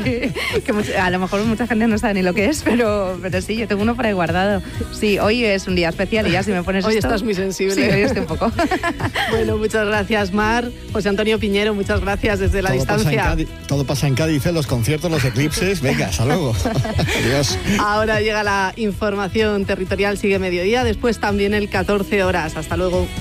que a lo mejor mucha gente no sabe ni lo que es, pero sí, yo tengo uno por ahí guardado. Sí, hoy es un día especial y ya si me pones hoy esto... estás muy sensible. Sí, hoy estoy un poco. Bueno, muchas gracias, Mar. José Antonio Piñero, muchas gracias desde la distancia. Todo pasa en Cádiz, los conciertos, los eclipses. Venga, hasta luego. Adiós. Ahora llega la información territorial, sigue mediodía, después también el 14 horas. Hasta luego.